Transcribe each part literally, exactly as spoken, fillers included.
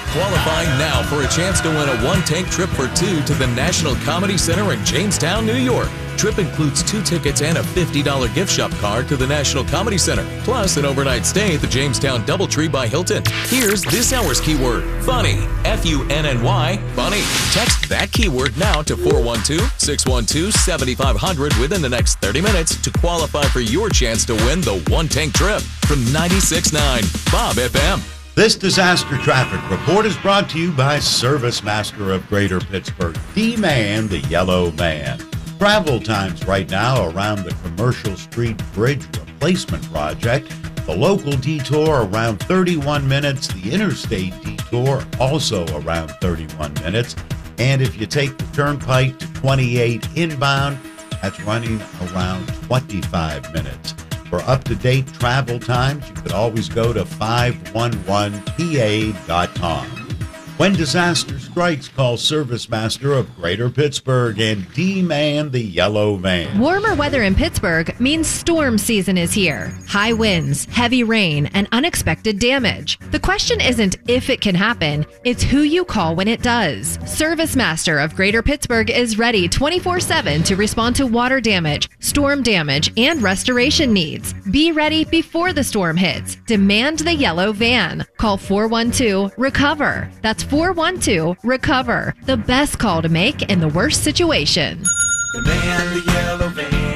Qualify now for a chance to win a one-tank trip for two to the National Comedy Center in Jamestown, New York. Trip includes two tickets and a fifty dollars gift shop card to the National Comedy Center, plus an overnight stay at the Jamestown Doubletree by Hilton. Here's this hour's keyword, funny, F U N N Y, funny. Text that keyword now to four one two, six one two, seven five zero zero within the next thirty minutes to qualify for your chance to win the one-tank trip from ninety-six point nine Bob F M. This disaster traffic report is brought to you by Service Master of Greater Pittsburgh, D-Man, the Yellow Man. Travel times right now around the Commercial Street Bridge Replacement Project. The local detour around thirty-one minutes. The interstate detour also around thirty-one minutes. And if you take the Turnpike to twenty-eight inbound, that's running around twenty-five minutes. For up-to-date travel times, you could always go to five one one P A dot com. When disaster strikes, call Service Master of Greater Pittsburgh and D-Man, the Yellow Man. Warmer weather in Pittsburgh means storm season is here. High winds, heavy rain, and unexpected damage. The question isn't if it can happen, it's who you call when it does. Service Master of Greater Pittsburgh is ready twenty-four seven to respond to water damage, storm damage, and restoration needs. Be ready before the storm hits. Demand the yellow van. Call four one two, RECOVER. That's four one two, RECOVER. The best call to make in the worst situation. The van, the yellow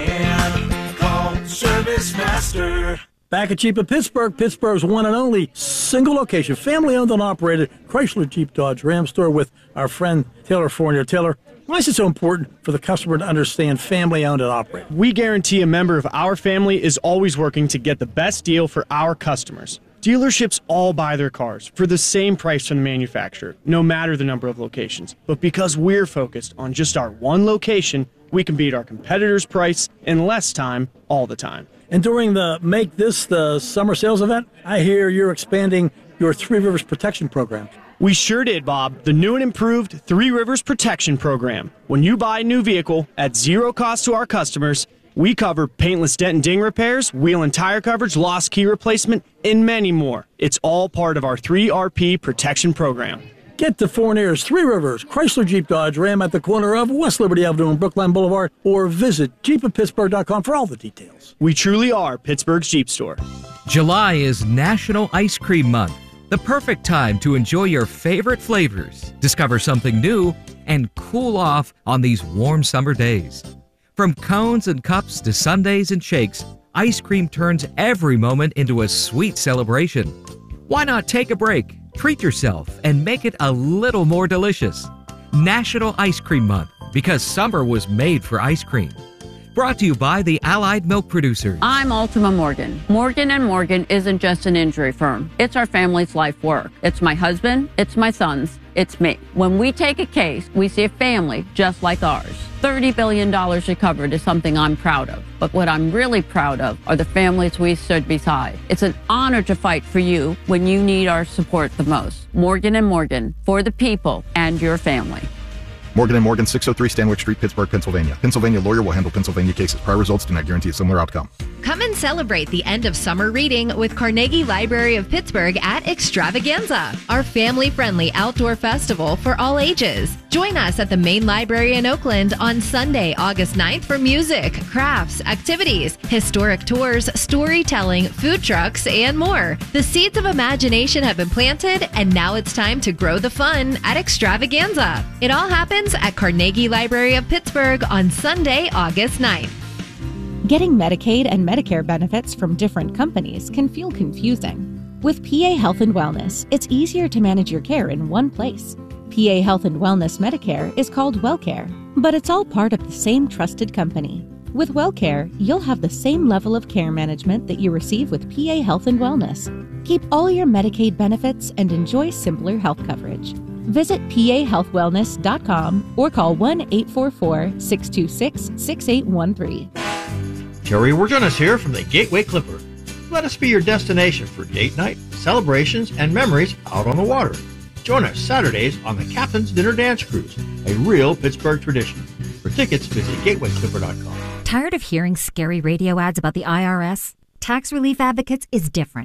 van. Call Service Master. Back at Jeep of Pittsburgh, Pittsburgh's one and only single location, family-owned and operated Chrysler Jeep Dodge Ram store with our friend Taylor Fournier. Taylor, why is it so important for the customer to understand family-owned and operated? We guarantee a member of our family is always working to get the best deal for our customers. Dealerships all buy their cars for the same price from the manufacturer, no matter the number of locations. But because we're focused on just our one location, we can beat our competitors' price in less time all the time. And during the Make This the Summer Sales event, I hear you're expanding your Three Rivers Protection Program. We sure did, Bob. The new and improved Three Rivers Protection Program. When you buy a new vehicle at zero cost to our customers, we cover paintless dent and ding repairs, wheel and tire coverage, lost key replacement, and many more. It's all part of our three R P protection program. Get to Fournier's Three Rivers, Chrysler Jeep Dodge Ram at the corner of West Liberty Avenue and Brookline Boulevard, or visit jeep of pittsburgh dot com for all the details. We truly are Pittsburgh's Jeep store. July is National Ice Cream Month, the perfect time to enjoy your favorite flavors, discover something new, and cool off on these warm summer days. From cones and cups to sundaes and shakes, ice cream turns every moment into a sweet celebration. Why not take a break, treat yourself, and make it a little more delicious? National Ice Cream Month, because summer was made for ice cream. Brought to you by the Allied Milk Producers. I'm Ultima Morgan. Morgan and Morgan isn't just an injury firm. It's our family's life work. It's my husband, it's my sons, it's me. When we take a case, we see a family just like ours. thirty billion dollars recovered is something I'm proud of. But what I'm really proud of are the families we stood beside. It's an honor to fight for you when you need our support the most. Morgan and Morgan, for the people and your family. Morgan and Morgan, six oh three Stanwick Street, Pittsburgh, Pennsylvania. Pennsylvania lawyer will handle Pennsylvania cases. Prior results do not guarantee a similar outcome. Come and celebrate the end of summer reading with Carnegie Library of Pittsburgh at Extravaganza, our family-friendly outdoor festival for all ages. Join us at the Main Library in Oakland on Sunday, August ninth for music, crafts, activities, historic tours, storytelling, food trucks, and more. The seeds of imagination have been planted, and now it's time to grow the fun at Extravaganza. It all happens at Carnegie Library of Pittsburgh on Sunday, August ninth. Getting Medicaid and Medicare benefits from different companies can feel confusing. With P A Health and Wellness, it's easier to manage your care in one place. P A Health and Wellness Medicare is called WellCare, but it's all part of the same trusted company. With WellCare, you'll have the same level of care management that you receive with P A Health and Wellness. Keep all your Medicaid benefits and enjoy simpler health coverage. Visit P A health wellness dot com or call one eight four four, six two six, six eight one three. Jerry Warjonas here from the Gateway Clipper. Let us be your destination for date night, celebrations, and memories out on the water. Join us Saturdays on the Captain's Dinner Dance Cruise, a real Pittsburgh tradition. For tickets, visit gateway clipper dot com. Tired of hearing scary radio ads about the I R S? Tax Relief Advocates is different.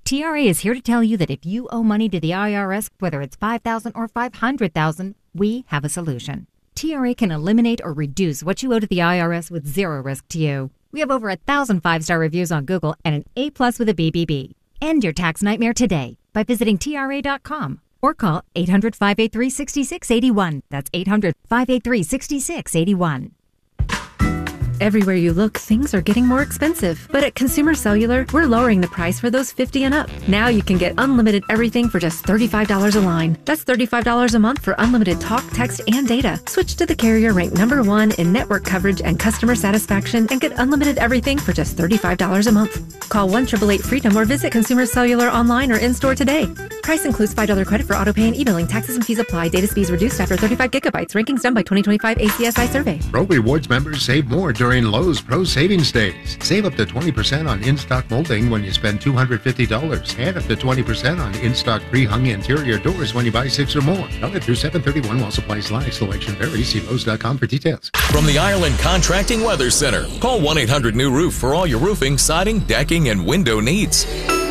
T R A is here to tell you that if you owe money to the I R S, whether it's five thousand dollars or five hundred thousand dollars, we have a solution. T R A can eliminate or reduce what you owe to the I R S with zero risk to you. We have over a thousand five-star reviews on Google and an A plus with a B B B. End your tax nightmare today by visiting T R A dot com or call eight hundred, five eight three, six six eight one. That's eight hundred, five eight three, six six eight one. Everywhere you look, things are getting more expensive. But at Consumer Cellular, we're lowering the price for those fifty and up. Now you can get unlimited everything for just thirty-five dollars a line. That's thirty-five dollars a month for unlimited talk, text, and data. Switch to the carrier ranked number one in network coverage and customer satisfaction and get unlimited everything for just thirty-five dollars a month. Call one eight eight eight freedom or visit Consumer Cellular online or in-store today. Price includes five dollars credit for auto pay and e-billing. Taxes and fees apply. Data speeds reduced after thirty-five gigabytes. Rankings done by twenty twenty-five A C S I survey. Pro Rewards members save more during Lowe's Pro Savings Days. Save up to twenty percent on in-stock molding when you spend two hundred fifty dollars and up to twenty percent on in-stock pre-hung interior doors when you buy six or more. Valid through seven thirty-one while supplies last. Selection varies. See Lowe's dot com for details. From the Ireland Contracting Weather Center, call one eight hundred new roof for all your roofing, siding, decking, and window needs.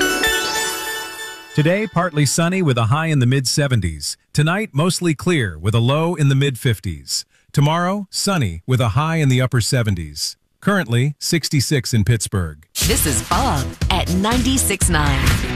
Today, partly sunny with a high in the mid seventies. Tonight, mostly clear with a low in the mid fifties. Tomorrow, sunny with a high in the upper seventies. Currently, sixty-six in Pittsburgh. This is Fog at ninety-six point nine.